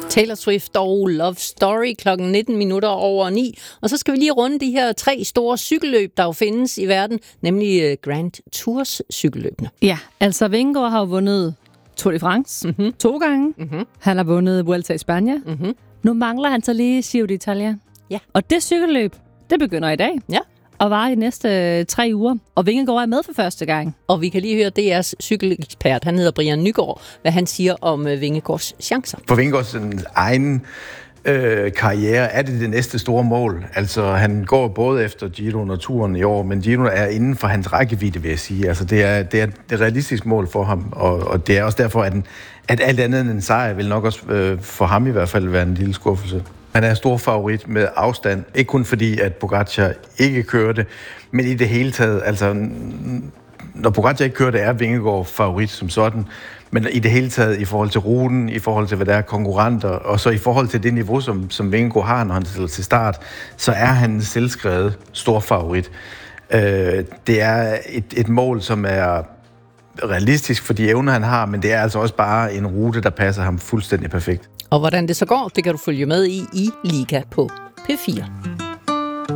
Taylor Swift og Love Story 9:19. Og så skal vi lige runde de her 3 store cykelløb, der jo findes i verden, nemlig Grand Tours cykelløbene. Ja, altså Vingegaard har jo vundet Tour de France 2 gange. Han har vundet Vuelta i Spanien. Nu mangler han så lige Giro d'Italia. Ja. Og det cykelløb, det begynder i dag. Ja. Og varer de næste 3 uger. Og Vingegaard er med for første gang. Og vi kan lige høre DR's cykelekspert, han hedder Brian Nygaard, hvad han siger om Vingegaards chancer. For Vingegaards egen karriere er det næste store mål. Altså, han går både efter Giroen og Touren i år, men Giroen er inden for hans rækkevidde, vil jeg sige. Altså, det er et realistisk mål for ham, og det er også derfor, at alt andet end en sejr vil nok også for ham i hvert fald være en lille skuffelse. Han er stor favorit med afstand. Ikke kun fordi, at Pogačar ikke kørte, men i det hele taget, altså, når Pogačar ikke kørte, er Vingegaard favorit som sådan. Men i det hele taget, i forhold til ruten, i forhold til, hvad der er konkurrenter, og så i forhold til det niveau, som Vingegaard har, når han stiller til start, så er han selvskrevet stor favorit. Det er et mål, som er realistisk for de evner, han har, men det er altså også bare en rute, der passer ham fuldstændig perfekt. Og hvordan det så går, det kan du følge med i Liga på P4.